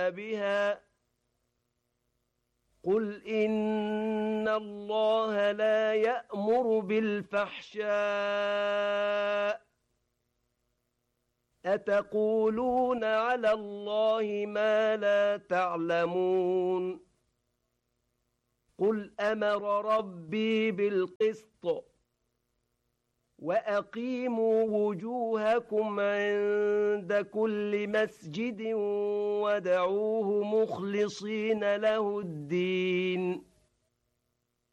بها قل إن الله لا يأمر بالفحشاء أتقولون على الله ما لا تعلمون قل أمر ربي بالقسط وأقيموا وجوهكم عند كل مسجد ودعوه مخلصين له الدين